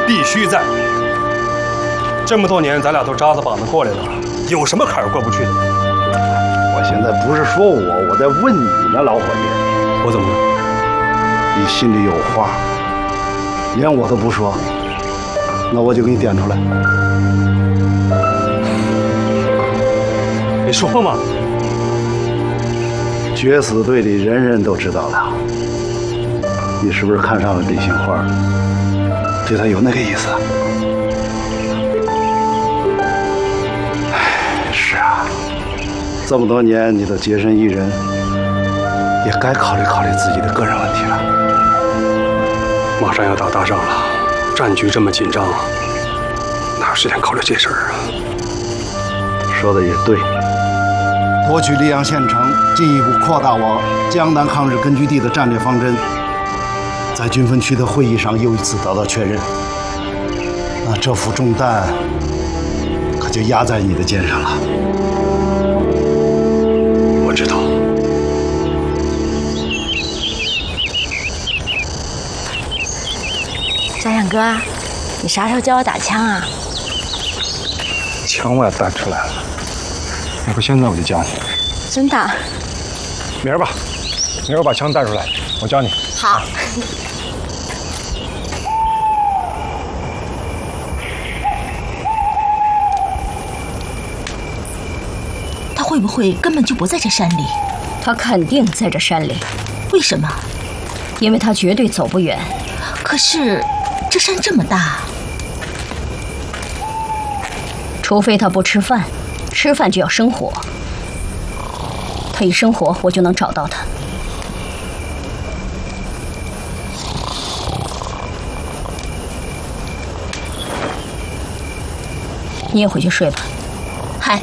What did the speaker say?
必须在。这么多年，咱俩都扎着膀子过来了，有什么坎儿过不去的？ 我现在不是说我在问你呢，老伙计。 我怎么了？ 你心里有话，连我都不说，那我就给你点出来。 你说嘛。 决死队里人人都知道了，你是不是看上了李杏花，对她有那个意思？是啊，这么多年你都洁身一人，也该考虑考虑自己的个人问题了。 马上要打大仗了，战局这么紧张，哪有时间考虑这事儿啊？ 说的也对。夺取溧阳县城，进一步扩大我江南抗日根据地的战略方针，在军分区的会议上又一次得到确认。那这副重担可就压在你的肩上了。 我知道。 张亮哥，你啥时候教我打枪啊？ 枪我也带出来了，要不现在我就教你。 真的？ 明儿吧，明儿我把枪带出来，我教你。 好。 他会不会根本就不在这山里？ 他肯定在这山里。 为什么？ 因为他绝对走不远。 可是这山这么大， 除非他不吃饭，吃饭就要生火。他一生火，我就能找到他。你也回去睡吧。